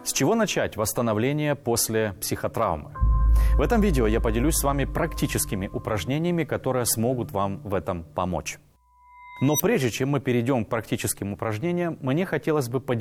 С чего начать восстановление после психотравмы? В этом видео я поделюсь с вами практическими упражнениями, которые смогут вам в этом помочь. Но прежде чем мы перейдем к практическим упражнениям, мне хотелось бы поделиться